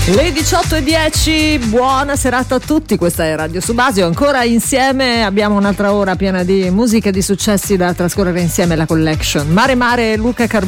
Le 18:10, buona serata a tutti, questa è Radio Subasio, ancora insieme abbiamo un'altra ora piena di musica e di successi da trascorrere insieme, la collection Mare Mare, Luca Carbone.